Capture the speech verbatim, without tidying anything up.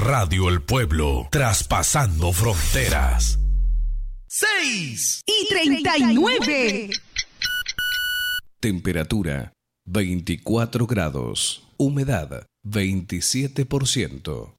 Radio El Pueblo, traspasando fronteras. seis y treinta y nueve. Temperatura veinticuatro grados. Humedad veintisiete por ciento.